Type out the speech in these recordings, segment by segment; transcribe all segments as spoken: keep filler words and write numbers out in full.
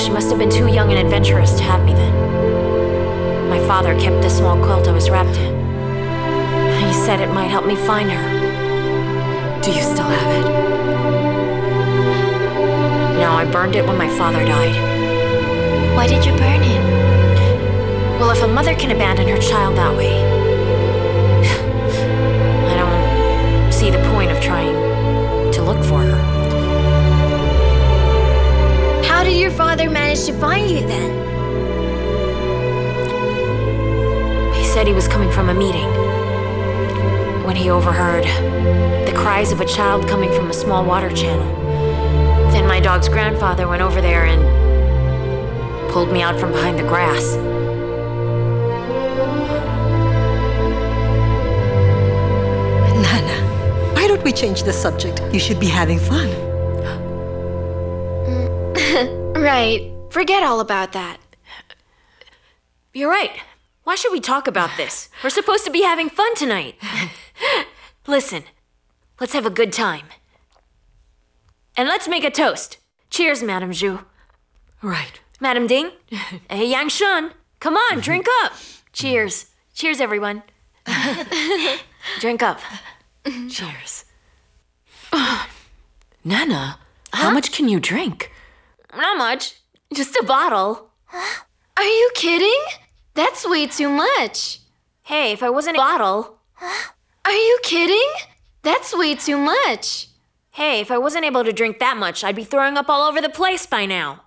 She must have been too young and adventurous to have me then. My father kept the small quilt I was wrapped in. He said it might help me find her. Do you still have it? No, I burned it when my father died. Why did you burn it? Well, if a mother can abandon her child that way, I don't see the point of trying to look for her. How did your father manage to find you then? He said he was coming from a meeting when he overheard the cries of a child coming from a small water channel. Then my dog's grandfather went over there and pulled me out from behind the grass. Nana, why don't we change the subject? You should be having fun. Right. Forget all about that. You're right. Why should we talk about this? We're supposed to be having fun tonight. Listen, let's have a good time. And let's make a toast. Cheers, Madame Zhu. Right. Madame Ding. Hey, Yang Shun. Come on, drink up. Cheers. Cheers, everyone. Drink up. Cheers. Nana, how much can you drink? Not much. Just a bottle. Are you kidding? That's way too much. Hey, if I wasn't a bottle... Are you kidding? That's way too much. Hey, if I wasn't able to drink that much, I'd be throwing up all over the place by now.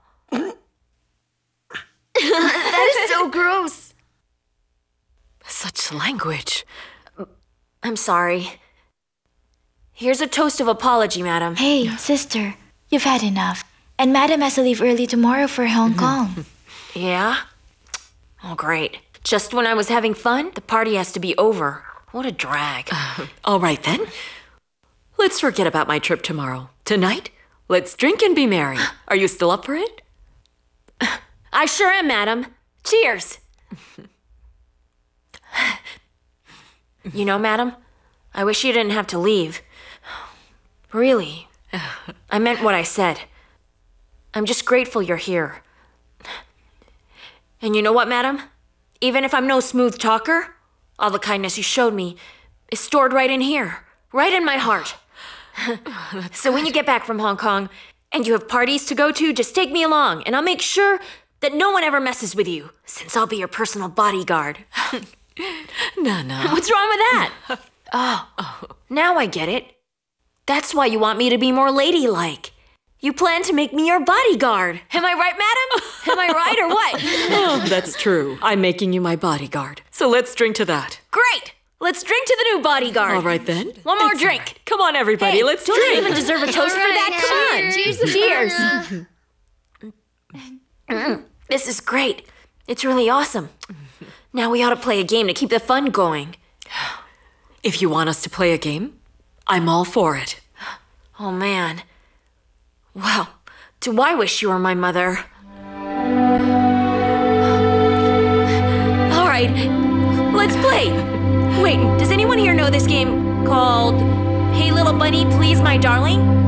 That is so gross. Such language. I'm sorry. Here's a toast of apology, madam. Hey, sister, you've had enough. And madam has to leave early tomorrow for Hong Kong. Yeah? Oh, great. Just when I was having fun, the party has to be over. What a drag. Uh, all right, then. Let's forget about my trip tomorrow. Tonight, let's drink and be merry. Are you still up for it? I sure am, madam. Cheers. You know, madam, I wish you didn't have to leave. Really. I meant what I said. I'm just grateful you're here. And you know what, madam? Even if I'm no smooth talker, all the kindness you showed me is stored right in here, right in my heart. So when you get back from Hong Kong and you have parties to go to, just take me along and I'll make sure that no one ever messes with you, since I'll be your personal bodyguard. Nana. What's wrong with that? Oh, now I get it. That's why you want me to be more ladylike. You plan to make me your bodyguard. Am I right, madam? Am I right or what? Oh, that's true. I'm making you my bodyguard. So let's drink to that. Great! Let's drink to the new bodyguard. All right, then. One more It's drink. all right. Come on, everybody. Hey, let's don't drink. you even deserve a toast for that? Come on. Cheers. Cheers. Mm, this is great. It's really awesome. Now we ought to play a game to keep the fun going. If you want us to play a game, I'm all for it. Oh, man. Well, do I wish you were my mother. All right, let's play. Wait, does anyone here know this game called Hey Little Bunny, Please My Darling?